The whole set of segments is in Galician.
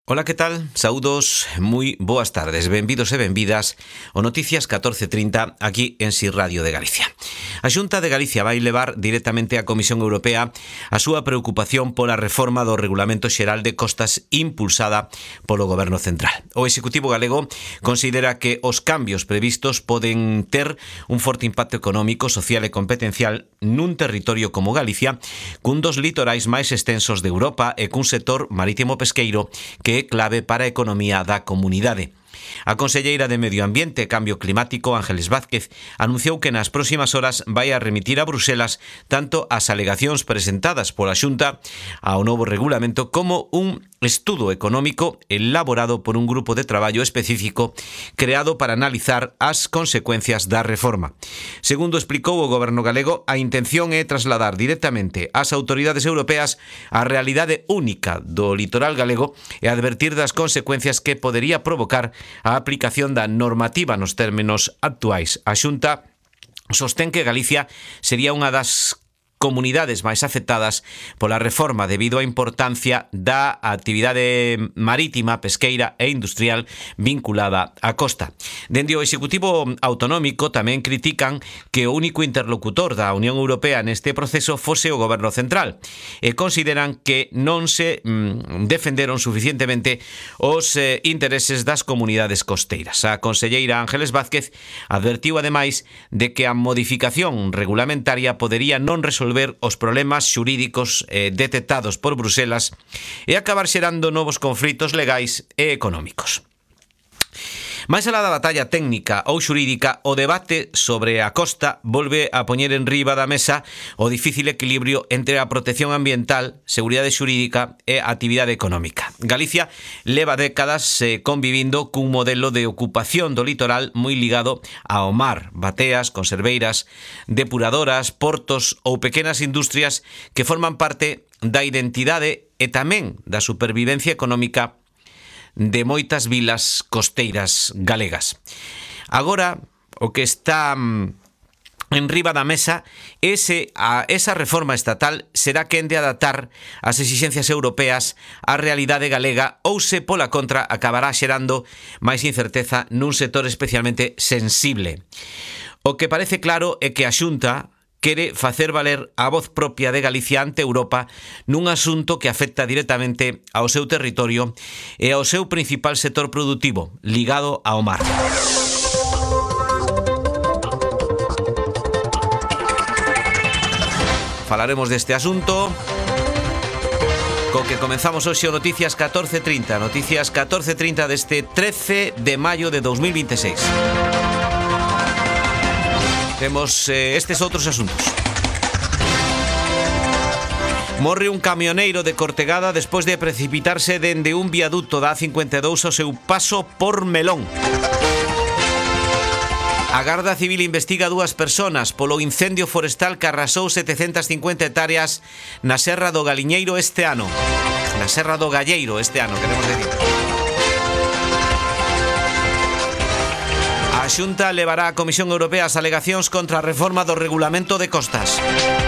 Ola, que tal? Saúdos, moi boas tardes, benvidos e benvidas o Noticias 1430 aquí en Si Radio de Galicia. A Xunta de Galicia vai levar directamente á Comisión Europea a súa preocupación pola reforma do Regulamento Xeral de Costas impulsada polo Goberno Central. O Executivo galego considera que os cambios previstos poden ter un forte impacto económico, social e competencial nun territorio como Galicia, cun dos litorais máis extensos de Europa e cun sector marítimo pesqueiro que é clave para a economía da comunidade. A conselleira de Medio Ambiente e Cambio Climático, Ángeles Vázquez, anunciou que nas próximas horas vai a remitir a Bruselas tanto as alegacións presentadas pola Xunta ao novo regulamento como un estudo económico elaborado por un grupo de traballo específico creado para analizar as consecuencias da reforma. Segundo explicou o Goberno galego, a intención é trasladar directamente ás autoridades europeas a realidade única do litoral galego e advertir das consecuencias que podería provocar a aplicación da normativa nos términos actuais. A Xunta sostén que Galicia sería unha das comunidades máis afectadas pola reforma debido á importancia da actividade marítima, pesqueira e industrial vinculada á costa. Dende o Executivo Autonómico tamén critican que o único interlocutor da Unión Europea neste proceso fose o Goberno Central e consideran que non se defenderon suficientemente os intereses das comunidades costeiras. A conselleira Ángeles Vázquez advertiu ademais de que a modificación regulamentaria podería non resolver os problemas xurídicos detectados por Bruselas e acabar xerando novos conflitos legais e económicos. Mais alá da batalla técnica ou xurídica, o debate sobre a costa volve a poñer en riba da mesa o difícil equilibrio entre a protección ambiental, seguridade xurídica e a actividade económica. Galicia leva décadas convivindo cun modelo de ocupación do litoral moi ligado ao mar, bateas, conserveiras, depuradoras, portos ou pequenas industrias que forman parte da identidade e tamén da supervivencia económica de moitas vilas costeiras galegas. Agora, o que está en riba da mesa esa reforma estatal será quen de adaptar as exixencias europeas á realidade galega ou se pola contra acabará xerando máis incerteza nun sector especialmente sensible. O que parece claro é que a Xunta quere facer valer a voz propia de Galicia ante Europa nun asunto que afecta directamente ao seu territorio e ao seu principal sector productivo, ligado ao mar. Falaremos deste asunto co que comenzamos hoxe o Noticias 1430. Noticias 1430 deste 13 de maio de 2026. Temos estes outros asuntos. Morre un camioneiro de Cortegada despois de precipitarse dende un viaduto da A52 ao seu paso por Melón. A Garda Civil investiga 2 persoas polo incendio forestal que arrasou 750 hectáreas na Serra do Galiñeiro este ano. Na Serra do Galleiro este ano, queremos decir. A Xunta levará á Comisión Europea as alegacións contra a reforma do Regulamento de Costas.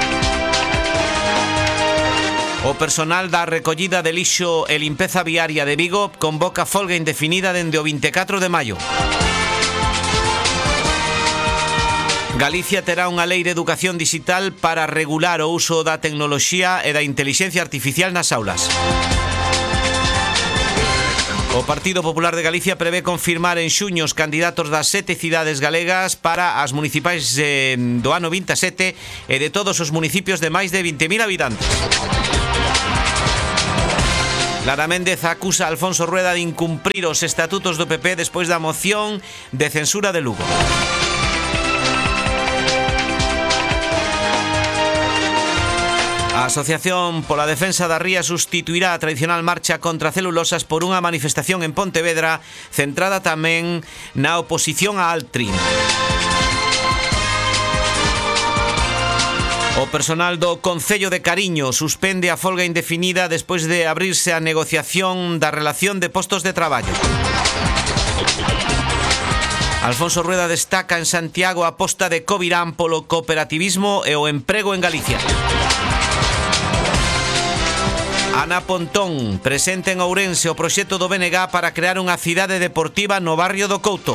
O personal da recollida de lixo e limpeza viaria de Vigo convoca folga indefinida dende o 24 de maio. Galicia terá unha lei de educación digital para regular o uso da tecnoloxía e da intelixencia artificial nas aulas. O Partido Popular de Galicia prevé confirmar en xuño os candidatos das 7 cidades galegas para as municipais do ano 27 e de todos os municipios de máis de 20.000 habitantes. Lara Méndez acusa a Alfonso Rueda de incumprir os estatutos do PP despois da moción de censura de Lugo. A Asociación pola Defensa da Ría sustituirá a tradicional marcha contra celulosas por unha manifestación en Pontevedra centrada tamén na oposición a Altri. O personal do Concello de Cariño suspende a folga indefinida despois de abrirse a negociación da relación de postos de traballo. Alfonso Rueda destaca en Santiago a aposta de Covirán polo cooperativismo e o emprego en Galicia. Ana Pontón presenta en Ourense o proxecto do BNG para crear unha cidade deportiva no barrio do Couto.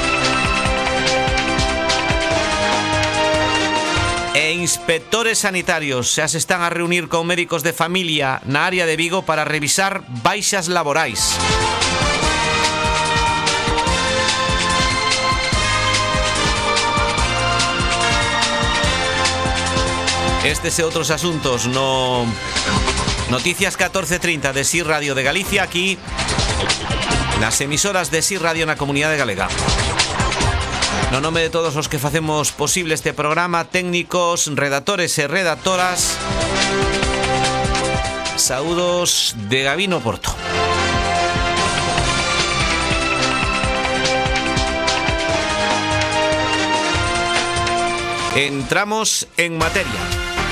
E inspectores sanitarios xa se están a reunir con médicos de familia na área de Vigo para revisar baixas laborais. Estes e outros asuntos no Noticias 14:30 de SIR Radio de Galicia, aquí nas emisoras de SIR Radio na Comunidade Galega. No nome de todos os que facemos posible este programa, técnicos, redactores e redactoras, saúdos de Gabino Porto. Entramos en materia.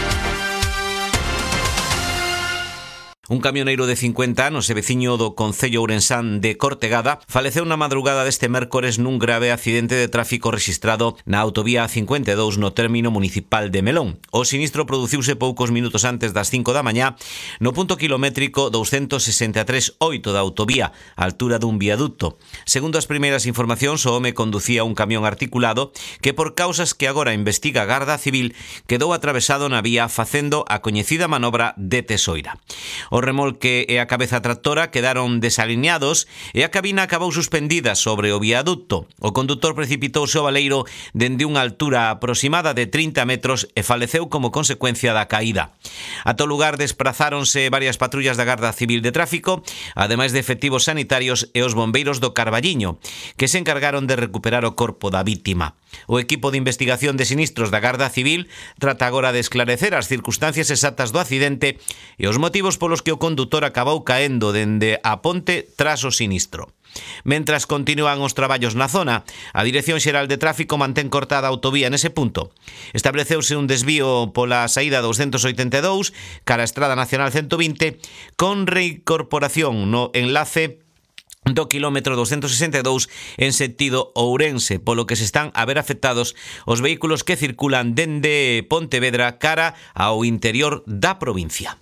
Un camioneiro de 50 anos e veciño do concello ourensán de Cortegada faleceu na madrugada deste mércores nun grave accidente de tráfico rexistrado na autovía A52 no término municipal de Melón. O sinistro produciuse poucos minutos antes das 5 da mañá no punto kilométrico 263,8 da autovía, á altura dun viaducto. Segundo as primeiras informacións, o home conducía un camión articulado que, por causas que agora investiga a Garda Civil, quedou atravesado na vía facendo a coñecida manobra de tesoira. O remolque e a cabeza tractora quedaron desalineados e a cabina acabou suspendida sobre o viaducto. O condutor precipitouse ao baleiro dende unha altura aproximada de 30 metros e faleceu como consecuencia da caída. Ata o lugar desprazáronse varias patrullas da Garda Civil de Tráfico, ademais de efectivos sanitarios e os bombeiros do Carballiño, que se encargaron de recuperar o corpo da vítima. O equipo de investigación de sinistros da Garda Civil trata agora de esclarecer as circunstancias exactas do accidente e os motivos polos que o condutor acabou caendo dende a ponte tras o sinistro. Mentras continúan os traballos na zona, a Dirección Xeral de Tráfico mantén cortada a autovía nese punto. Estableceuse un desvío pola saída 282 cara a Estrada Nacional 120 con reincorporación no enlace do quilómetro 262 en sentido Ourense, polo que se están a ver afectados os vehículos que circulan dende Pontevedra cara ao interior da provincia.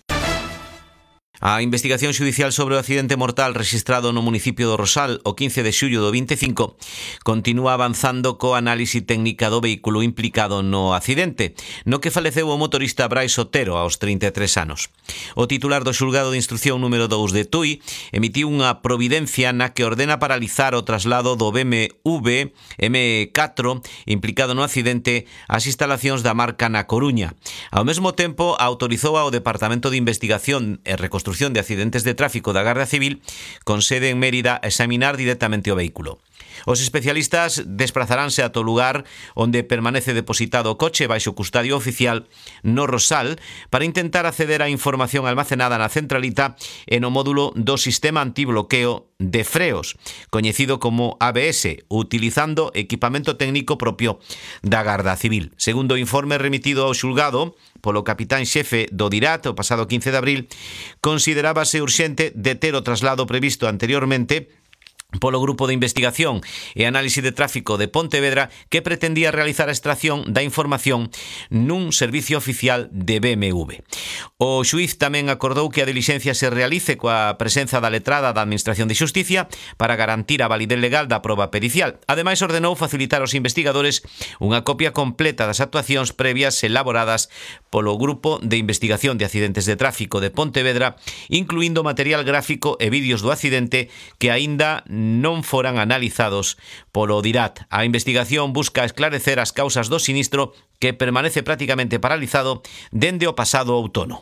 A investigación xudicial sobre o accidente mortal rexistrado no municipio do Rosal o 15 de xullo do 25 continúa avanzando co análise técnica do vehículo implicado no accidente, no que faleceu o motorista Brais Otero aos 33 anos. O titular do xulgado de instrucción número 2 de Tui emitiu unha providencia na que ordena paralizar o traslado do BMW M4 implicado no accidente ás instalacións da marca na Coruña. Ao mesmo tempo, autorizou ao Departamento de Investigación e Reconstrucción de Accidentes de Tráfico da Garda Civil con sede en Mérida a examinar directamente o vehículo. Os especialistas desplazaránse ata o lugar onde permanece depositado o coche baixo custodia oficial no Rosal para intentar acceder á información almacenada na centralita e no módulo do sistema antibloqueo de freos, coñecido como ABS, utilizando equipamento técnico propio da Garda Civil. Segundo o informe remitido ao xulgado polo capitán xefe do DIRAT o pasado 15 de abril, considerábase urxente deter o traslado previsto anteriormente polo Grupo de Investigación e Análise de Tráfico de Pontevedra, que pretendía realizar a extracción da información nun servicio oficial de BMW. O xuíz tamén acordou que a dilixencia se realice coa presenza da letrada da Administración de Xusticia para garantir a validez legal da proba pericial. Ademais, ordenou facilitar aos investigadores unha copia completa das actuacións previas elaboradas polo Grupo de Investigación de Accidentes de Tráfico de Pontevedra, incluindo material gráfico e vídeos do accidente que aínda non foran analizados polo DIRAT. A investigación busca esclarecer as causas do sinistro que permanece prácticamente paralizado dende o pasado outono.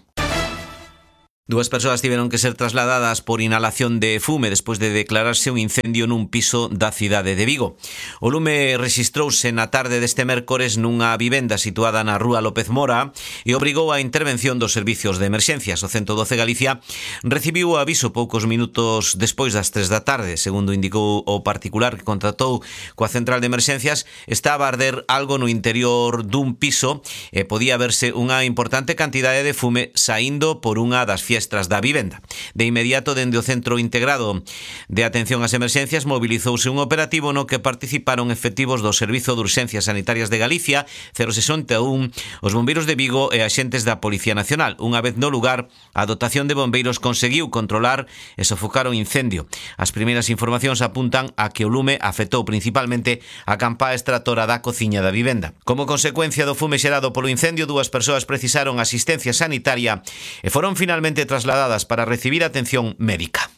Dúas persoas tiveron que ser trasladadas por inhalación de fume despois de declararse un incendio nun piso da cidade de Vigo. O lume rexistrouse na tarde deste mércores nunha vivenda situada na rúa López Mora e obrigou a intervención dos servicios de emerxencias. O 112 Galicia recibiu o aviso poucos minutos despois das 3 da tarde. Segundo indicou o particular que contratou coa central de emerxencias, estaba a arder algo no interior dun piso e podía verse unha importante cantidade de fume saindo por unha das fiestras fiestras da vivenda. De inmediato, dende o Centro Integrado de Atención ás Emerxencias, mobilizouse un operativo no que participaron efectivos do Servizo de Urxencias Sanitarias de Galicia, 061, os bombeiros de Vigo e axentes da Policía Nacional. Unha vez no lugar, a dotación de bombeiros conseguiu controlar e sofocar o incendio. As primeiras informacións apuntan a que o lume afectou principalmente a campá extractora da cociña da vivenda. Como consecuencia do fume xerado polo incendio, 2 persoas precisaron asistencia sanitaria e foron finalmente trasladadas para recibir atención médica.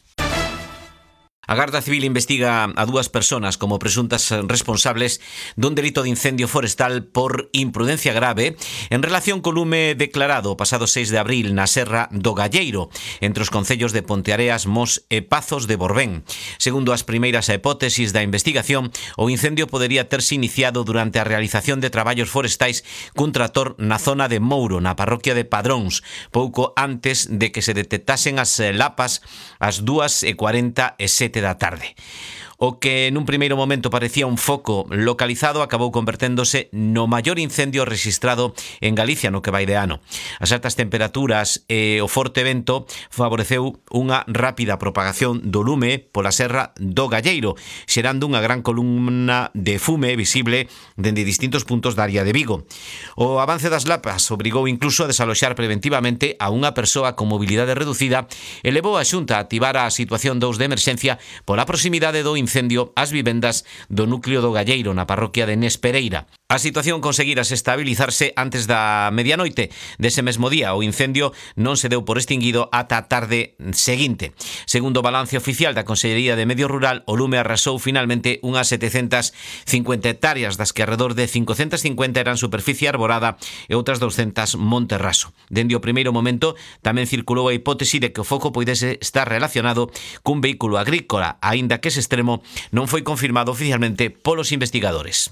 A Garda Civil investiga a 2 persoas como presuntas responsables dun delito de incendio forestal por imprudencia grave en relación co lume declarado o pasado 6 de abril na Serra do Galleiro, entre os concellos de Ponteareas, Mos e Pazos de Borbén. Segundo as primeiras hipótesis da investigación, o incendio podería terse iniciado durante a realización de traballos forestais cun tractor na zona de Mouro, na parroquia de Padróns, pouco antes de que se detectasen as lapas ás 2:47 da tarde. O que nun primeiro momento parecía un foco localizado acabou converténdose no maior incendio registrado en Galicia no que vai de ano. As altas temperaturas e o forte vento favoreceu unha rápida propagación do lume pola Serra do Galleiro, xerando unha gran columna de fume visible dende distintos puntos da área de Vigo. O avance das lapas obrigou incluso a desaloxar preventivamente a unha persoa con mobilidade reducida e levou a Xunta a activar a situación 2 de emerxencia pola proximidade do incendio ás vivendas do núcleo do Galleiro na parroquia de Nespereira. A situación conseguirase estabilizarse antes da medianoite dese mesmo día. O incendio non se deu por extinguido ata a tarde seguinte. Segundo o balance oficial da Consellería de Medio Rural, o lume arrasou finalmente unhas 750 hectáreas, das que alrededor de 550 eran superficie arborada e outras 200 monte raso. Dende o primeiro momento tamén circulou a hipótese de que o foco poidese estar relacionado cun vehículo agrícola, aínda que ese extremo non foi confirmado oficialmente polos investigadores.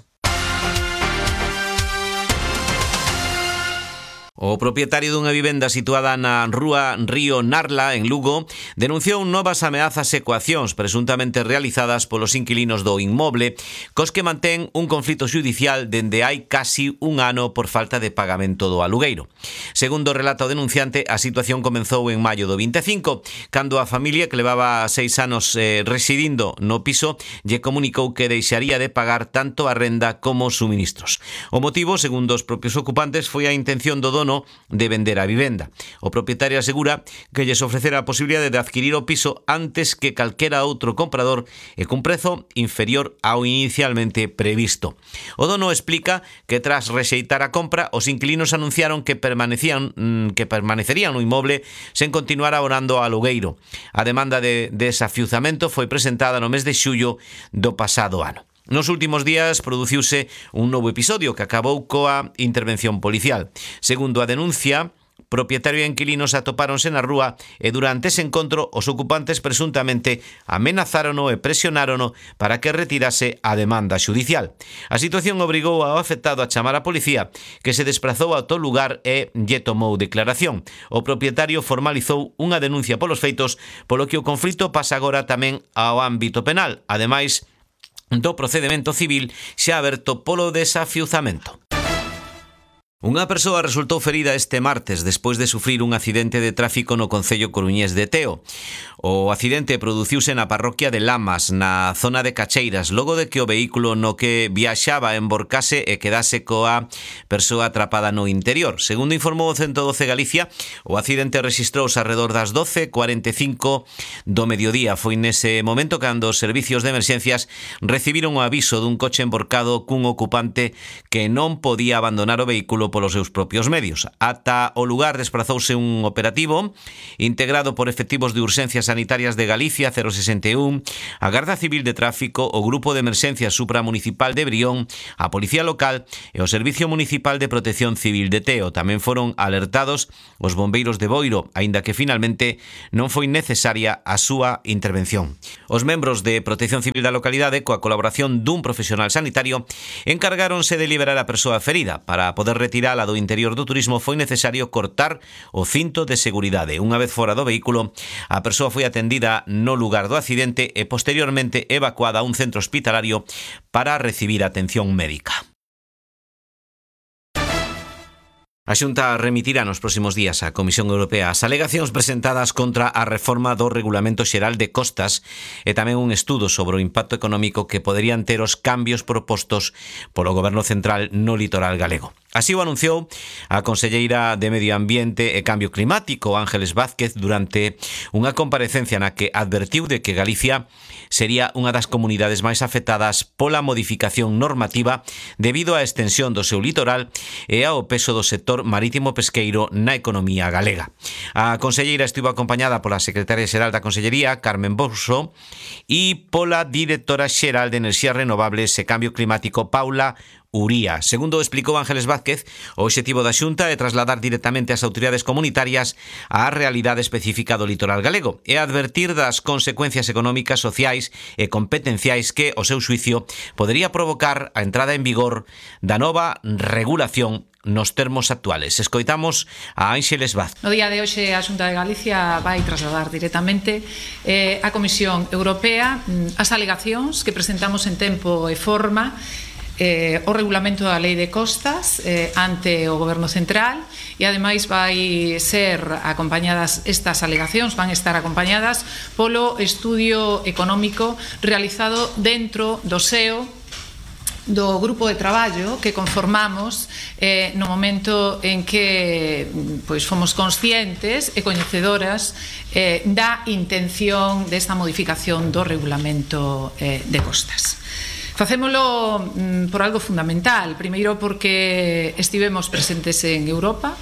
O propietario dunha vivenda situada na rúa Río Narla, en Lugo, denunciou novas ameazas e coaccións presuntamente realizadas polos inquilinos do inmoble, cos que mantén un conflito xudicial dende hai casi un ano por falta de pagamento do alugueiro. Segundo relata o denunciante, a situación comenzou en maio do 25, cando a familia que levaba 6 anos residindo no piso lle comunicou que deixaría de pagar tanto a renda como os suministros. O motivo, segundo os propios ocupantes, foi a intención do dono de vender a vivenda. O propietario asegura que lles ofrecera a posibilidade de adquirir o piso antes que calquera outro comprador e cun prezo inferior ao inicialmente previsto. O dono explica que tras rexeitar a compra, os inquilinos anunciaron que permanecerían no inmoble sen continuar abonando ao alugueiro. A demanda de desafiuzamento foi presentada no mes de xullo do pasado ano. Nos últimos días produciuse un novo episodio que acabou coa intervención policial. Segundo a denuncia, propietario e inquilinos atopáronse na rúa e durante ese encontro os ocupantes presuntamente amenazárono e presionárono para que retirase a demanda xudicial. A situación obrigou ao afectado a chamar a policía, que se desprazou ao tal lugar e lle tomou declaración. O propietario formalizou unha denuncia polos feitos, polo que o conflito pasa agora tamén ao ámbito penal, ademais do procedemento civil xa aberto polo desafiuzamento. Unha persoa resultou ferida este martes despois de sufrir un accidente de tráfico no concello coruñés de Teo. O accidente produciuse na parroquia de Lamas, na zona de Cacheiras, logo de que o vehículo no que viaxaba emborcase e quedase coa persoa atrapada no interior. Segundo informou o 112 Galicia, o accidente registrouse alrededor das 12:45 do mediodía. Foi nese momento cando os servicios de emerxencias recibiron o aviso dun coche emborcado cun ocupante que non podía abandonar o vehículo polos seus propios medios. Ata o lugar desprazouse un operativo integrado por efectivos de urxencias sanitarias de Galicia, 061, a Garda Civil de Tráfico, o Grupo de Emerxencias Supramunicipal de Brión, a Policía Local e o Servicio Municipal de Protección Civil de Teo. Tamén foron alertados os bombeiros de Boiro, aínda que finalmente non foi necesaria a súa intervención. Os membros de Protección Civil da localidade, coa colaboración dun profesional sanitario, encargáronse de liberar a persoa ferida. Para poder retirala do interior do turismo foi necesario cortar o cinto de seguridade. Unha vez fora do vehículo, a persoa foi atendida no lugar do accidente e posteriormente evacuada a un centro hospitalario para recibir atención médica. A Xunta remitirá nos próximos días á Comisión Europea as alegacións presentadas contra a reforma do Regulamento Xeral de Costas e tamén un estudo sobre o impacto económico que poderían ter os cambios propostos polo Goberno Central no litoral galego. Así o anunciou a conselleira de Medio Ambiente e Cambio Climático, Ángeles Vázquez, durante unha comparecencia na que advertiu de que Galicia sería unha das comunidades máis afectadas pola modificación normativa debido á extensión do seu litoral e ao peso do sector marítimo pesqueiro na economía galega. A conselleira estivo acompañada pola secretaria xeral da Consellería, Carmen Bouso, e pola directora xeral de Enerxías Renovables e Cambio Climático, Paula Uría. Segundo explicou Ángeles Vázquez, o obxectivo da Xunta é trasladar directamente ás autoridades comunitarias á realidade específica do litoral galego e advertir das consecuencias económicas, sociais e competenciais que, o seu xuicio, podería provocar a entrada en vigor da nova regulación nos termos actuales. Escoitamos a Ángeles Vázquez. No día de hoxe a Xunta de Galicia vai trasladar directamente á Comisión Europea as alegacións que presentamos en tempo e forma o regulamento da Lei de Costas ante o Goberno Central e ademais vai ser acompañadas estas alegacións, van estar acompañadas polo estudio económico realizado dentro do SEO do grupo de traballo que conformamos no momento en que fomos conscientes e coñecedoras da intención desta modificación do regulamento de costas. Facémolo por algo fundamental. Primeiro porque estivemos presentes en Europa,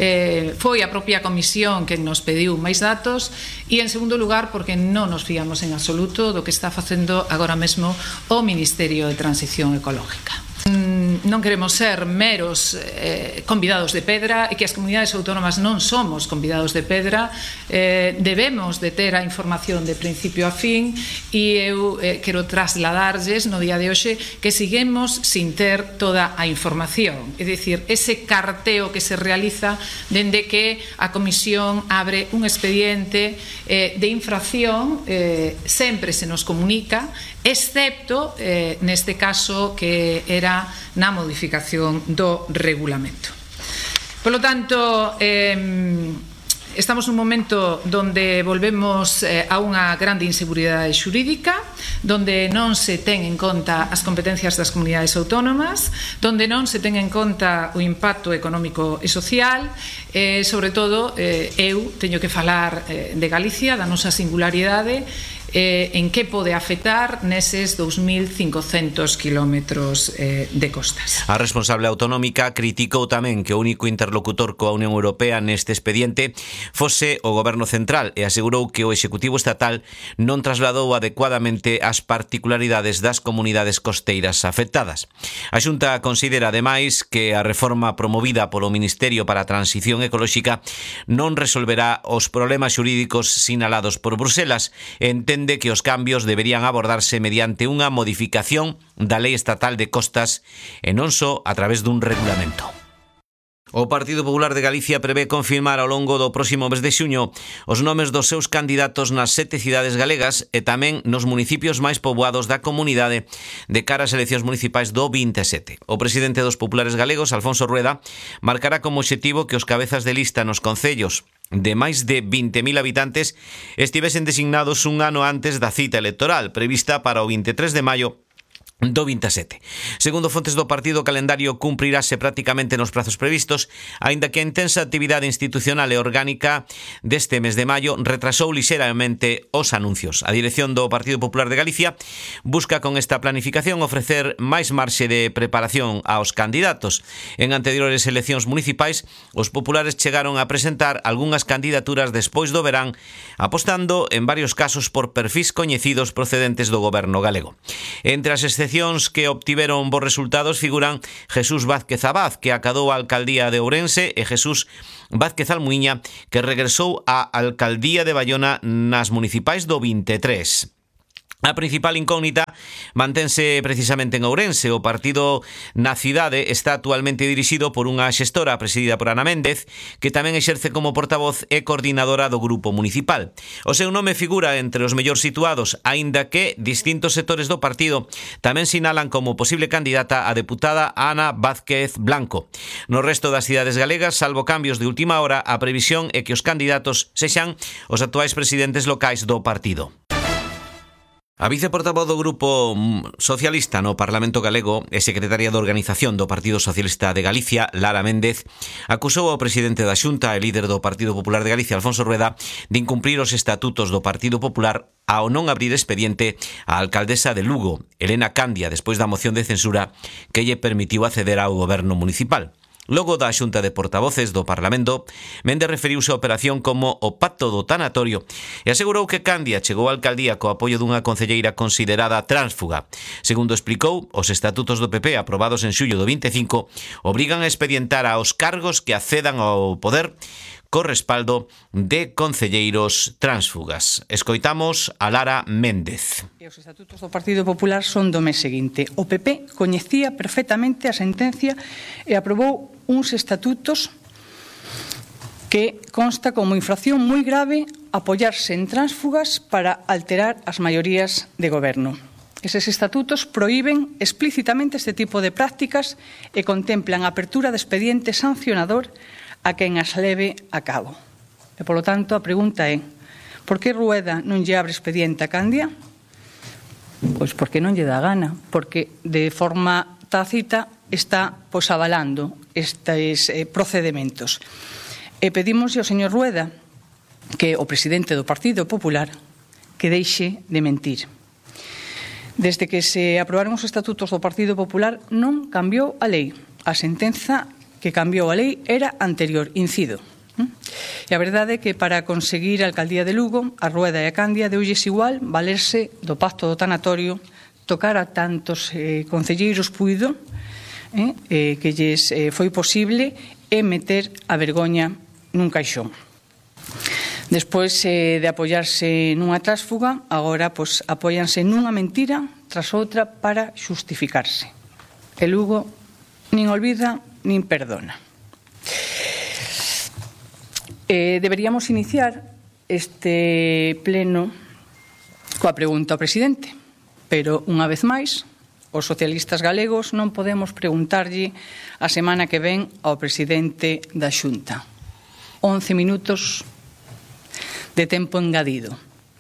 foi a propia Comisión que nos pediu máis datos, e en segundo lugar porque non nos fiamos en absoluto do que está facendo agora mesmo o Ministerio de Transición Ecológica. Non queremos ser meros convidados de pedra, e que as comunidades autónomas non somos convidados de pedra. Debemos de ter a información de principio a fin, e eu quero trasladarlles no día de hoxe que seguimos sin ter toda a información, é dicir, ese carteo que se realiza dende que a Comisión abre un expediente de infracción, sempre se nos comunica, excepto neste caso que era na modificación do regulamento. Por lo tanto, estamos nun momento donde volvemos a unha grande inseguridade xurídica, donde non se ten en conta as competencias das comunidades autónomas, donde non se ten en conta o impacto económico e social, sobre todo eu teño que falar de Galicia, da nosa singularidade, en que pode afectar neses 2.500 kilómetros de costas. A responsable autonómica criticou tamén que o único interlocutor coa Unión Europea neste expediente fose o Goberno Central e asegurou que o Executivo Estatal non trasladou adecuadamente as particularidades das comunidades costeiras afectadas. A Xunta considera, ademais, que a reforma promovida polo Ministerio para a Transición Ecolóxica non resolverá os problemas xurídicos sinalados por Bruselas. Entende que os cambios deberían abordarse mediante unha modificación da Lei Estatal de Costas e non só a través dun regulamento. O Partido Popular de Galicia prevé confirmar ao longo do próximo mes de xuño os nomes dos seus candidatos nas 7 cidades galegas e tamén nos municipios máis poboados da comunidade de cara ás eleccións municipais do 27. O presidente dos populares galegos, Alfonso Rueda, marcará como obxectivo que os cabezas de lista nos concellos de máis de 20.000 habitantes estivesen designados un ano antes da cita electoral prevista para o 23 de maio do 27. Segundo fontes do partido, o calendario cumprirase prácticamente nos prazos previstos, aínda que a intensa actividade institucional e orgánica deste mes de maio retrasou lixeramente os anuncios. A dirección do Partido Popular de Galicia busca con esta planificación ofrecer máis marxe de preparación aos candidatos. En anteriores eleccións municipais, os populares chegaron a presentar algunhas candidaturas despois do verán, apostando en varios casos por perfis coñecidos procedentes do goberno galego. Entre as excepcións que obtiveron bons resultados figuran Jesús Vázquez Abad, que acadou a alcaldía de Ourense, e Jesús Vázquez Almuíña, que regresou á alcaldía de Baiona nas municipais do 23. A principal incógnita mantense precisamente en Ourense. O partido na cidade está actualmente dirixido por unha xestora presidida por Ana Méndez, que tamén exerce como portavoz e coordinadora do grupo municipal. O seu nome figura entre os mellor situados, aínda que distintos sectores do partido tamén sinalan como posible candidata a deputada Ana Vázquez Blanco. No resto das cidades galegas, salvo cambios de última hora, a previsión é que os candidatos sexan os actuais presidentes locais do partido. A viceportavoz do Grupo Socialista no Parlamento Galego e secretaria de Organización do Partido Socialista de Galicia, Lara Méndez, acusou ao presidente da Xunta e líder do Partido Popular de Galicia, Alfonso Rueda, de incumprir os estatutos do Partido Popular ao non abrir expediente á alcaldesa de Lugo, Elena Candia, despois da moción de censura que lle permitiu acceder ao goberno municipal. Logo da Xunta de Portavoces do Parlamento, Méndez referiuse á operación como o pacto do tanatorio e asegurou que Candia chegou á alcaldía co apoio dunha concelleira considerada tránsfuga. Segundo explicou, os estatutos do PP aprobados en xullo do 25 obrigan a expedientar aos cargos que accedan ao poder co respaldo de concelleiros tránsfugas. Escoitamos a Lara Méndez. Os estatutos do Partido Popular son do mes seguinte. O PP coñecía perfectamente a sentencia e aprobou uns estatutos que consta como infracción moi grave apoiarse en tránsfugas para alterar as maiorías de goberno. Eses estatutos prohíben explícitamente este tipo de prácticas e contemplan a apertura de expediente sancionador a quen as leve a cabo. E, polo tanto, a pregunta é: por que Rueda non lle abre expediente a Candia? Pois porque non lle dá gana, porque de forma tácita está avalando estes procedementos. E pedimoslle ao señor Rueda, que é o presidente do Partido Popular, que deixe de mentir. Desde que se aprobaron os estatutos do Partido Popular non cambiou a lei. A sentenza que cambiou a lei era anterior, incido. E a verdade é que para conseguir a alcaldía de Lugo, a Rueda e a Candia deulles igual valerse do pacto do tanatorio, tocar a tantos concelleiros puido que lles foi posible e meter a vergoña nun caixón. Despois de apoiarse nunha trásfuga, agora apóianse nunha mentira tras outra para xustificarse. E Lugo nin olvida nin perdona. Deberíamos iniciar este pleno coa pregunta ao presidente, pero unha vez máis, os socialistas galegos non podemos preguntarlle a semana que ven ao presidente da Xunta. 11 minutos de tempo engadido.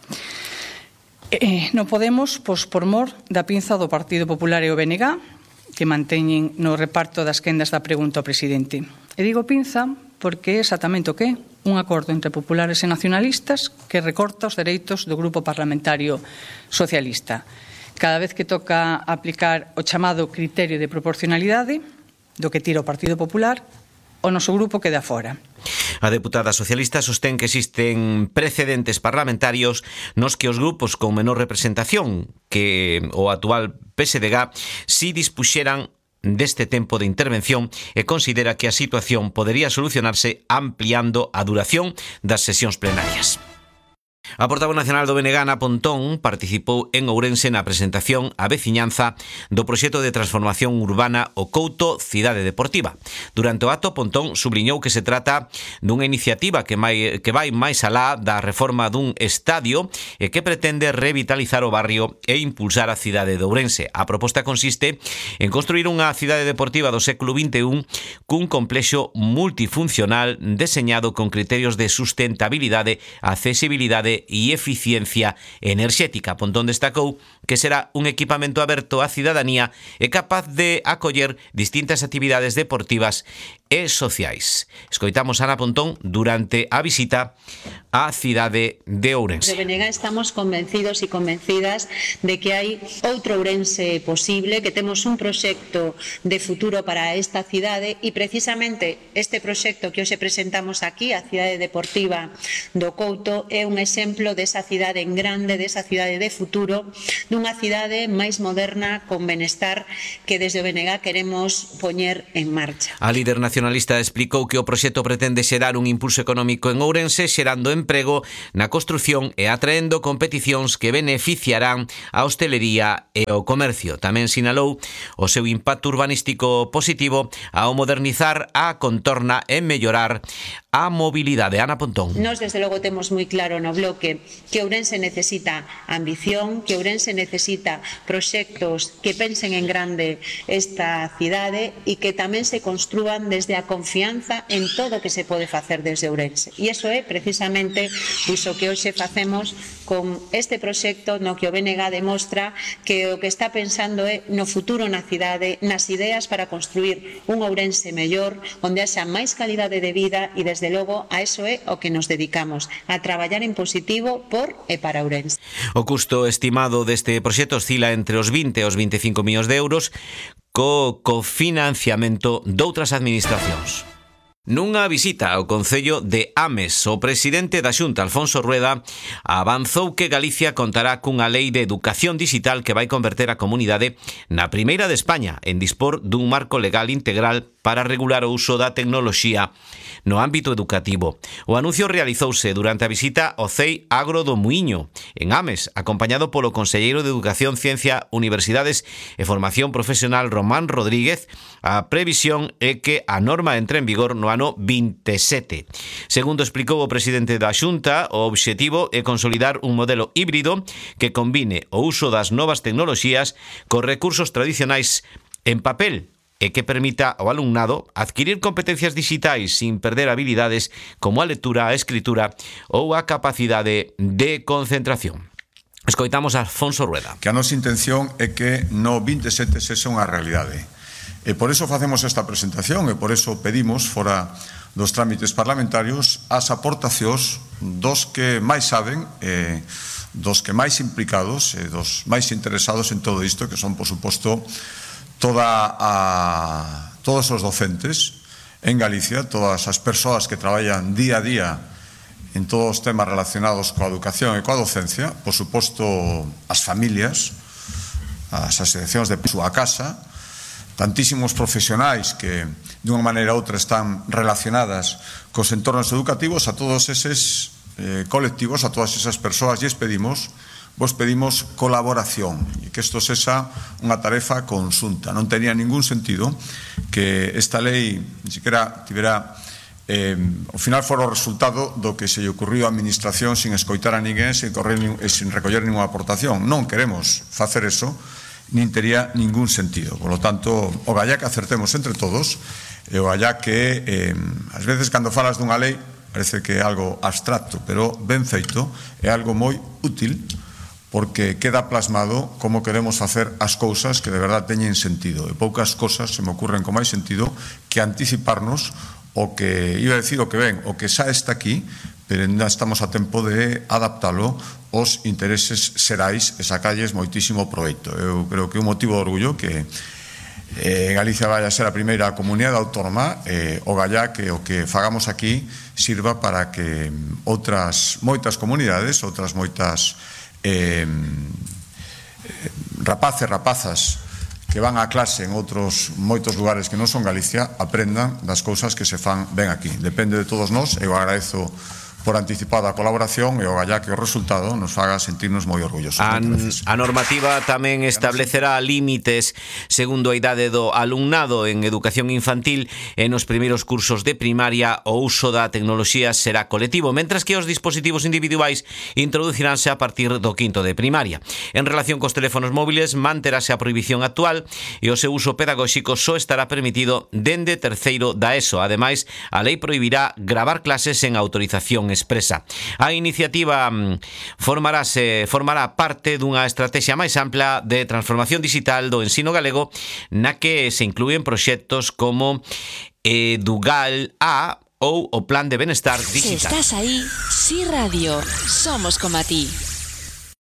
Non podemos, por mor da pinza do Partido Popular e o BNG, que manteñen no reparto das quendas da pregunta ao presidente. E digo pinza porque é exactamente o que é un acordo entre populares e nacionalistas que recorta os dereitos do grupo parlamentario socialista. Cada vez que toca aplicar o chamado criterio de proporcionalidade, do que tira o Partido Popular, o noso grupo queda fora. A deputada socialista sostén que existen precedentes parlamentarios nos que os grupos con menor representación que o actual PSDG si dispuxeran deste tempo de intervención e considera que a situación podería solucionarse ampliando a duración das sesións plenarias. A portavoz nacional do BNG, Ana Pontón, participou en Ourense na presentación á veciñanza do proxecto de transformación urbana O Couto Cidade Deportiva. Durante o acto, Pontón subliñou que se trata dunha iniciativa que vai máis alá da reforma dun estadio e que pretende revitalizar o barrio e impulsar a cidade de Ourense. A proposta consiste en construir unha cidade deportiva do século XXI cun complexo multifuncional deseñado con criterios de sustentabilidade, accesibilidade e eficiencia enerxética. Pontón destacou que será un equipamento aberto á cidadanía e capaz de acoller distintas actividades deportivas e sociais. Escoitamos a Ana Pontón durante a visita á cidade de Ourense. De BNG estamos convencidos e convencidas de que hai outro Ourense posible, que temos un proxecto de futuro para esta cidade e precisamente este proxecto que hoxe presentamos aquí, a cidade deportiva do Couto, é un exemplo desa cidade en grande, desa cidade de futuro, dunha cidade máis moderna, con benestar, que desde o BNG queremos poñer en marcha. A líder nacional Nacionalista explicou que o proxecto pretende xerar un impulso económico en Ourense, xerando emprego na construción e atraendo competicións que beneficiarán a hostelería e o comercio. Tamén sinalou o seu impacto urbanístico positivo ao modernizar a contorna e mellorar a mobilidade. Ana Pontón. Nos, desde logo, temos moi claro no bloque que Ourense necesita ambición, que Ourense necesita proxectos que pensen en grande esta cidade e que tamén se construan desde a confianza en todo o que se pode facer desde Ourense. E iso é precisamente iso que hoxe facemos con este proxecto no que o BNG demostra que o que está pensando é no futuro na cidade, nas ideas para construir un Ourense mellor, onde haxa máis calidade de vida e, desde logo, a iso é o que nos dedicamos, a traballar en positivo por e para Ourense. O custo estimado deste proxecto oscila entre os 20 e os 25 millóns de euros co cofinanciamento doutras administracións. Nunha visita ao Concello de Ames, o presidente da Xunta, Alfonso Rueda, avanzou que Galicia contará cunha lei de educación digital que vai converter a comunidade na primeira de España en dispor dun marco legal integral para regular o uso da tecnoloxía no ámbito educativo. O anuncio realizouse durante a visita ao CEI Agro do Muiño, en Ames, acompañado polo conselleiro de Educación, Ciencia, Universidades e Formación Profesional, Román Rodríguez. A previsión é que a norma entre en vigor no ano 27. Segundo explicou o presidente da Xunta, o obxectivo é consolidar un modelo híbrido que combine o uso das novas tecnoloxías cos recursos tradicionais en papel e que permita ao alumnado adquirir competencias digitais sin perder habilidades como a lectura, a escritura ou a capacidade de concentración. Escoitamos a Alfonso Rueda. Que a nosa intención é que no 27 sexa unha realidade. E por eso facemos esta presentación e por eso pedimos, fora dos trámites parlamentarios, as aportacións dos que máis saben, dos que máis implicados, dos máis interesados en todo isto, que son, por suposto, todos os docentes en Galicia, todas as persoas que traballan día a día en todos os temas relacionados coa educación e coa docencia, por suposto as familias, as asociacións de súa casa, tantísimos profesionais que de unha maneira ou outra están relacionadas cos entornos educativos, a todos eses colectivos, a todas esas persoas, vos pedimos colaboración e que isto sexa unha tarefa conxunta. Non tenía ningún sentido que esta lei ni siquiera tivera ao final fora o resultado do que se lle ocurriu á administración sin escoitar a ninguén, sin recoller ninguna aportación. Non queremos facer eso, nin tería ningún sentido. Por lo tanto, o gallá que acertemos entre todos e o gallá que ás veces cando falas dunha lei parece que é algo abstracto, pero ben feito é algo moi útil porque queda plasmado como queremos facer as cousas que de verdad teñen sentido. E poucas cosas se me ocurren con máis sentido que anticiparnos o que, iba a decir o que ven, o que xa está aquí, pero ainda estamos a tempo de adaptalo aos intereses xerais e sacalles moitísimo proveito. Eu creo que é un motivo de orgullo que Galicia vai a ser a primeira comunidade autónoma, o gallá que o que fagamos aquí sirva para que outras moitas comunidades, outras moitas rapazas que van á clase en outros moitos lugares que non son Galicia aprendan das cousas que se fan ben aquí. Depende de todos nós. Eu agradezo por anticipada a colaboración e o gallá que o resultado nos faga sentirnos moi orgullosos. A normativa tamén establecerá límites segundo a idade do alumnado en educación infantil e nos primeiros cursos de primaria o uso da tecnoloxía será colectivo, mentras que os dispositivos individuais introduciránse a partir do quinto de primaria. En relación cos teléfonos móviles, manterase a prohibición actual e o seu uso pedagóxico só estará permitido dende terceiro da ESO. Ademais, a lei prohibirá gravar clases en autorización expresa. A iniciativa formará parte dunha estrategia máis ampla de transformación digital do ensino galego, na que se inclúen proxectos como Edugal A ou o Plan de Benestar Digital. Si estás aí, Si Radio, somos como a ti.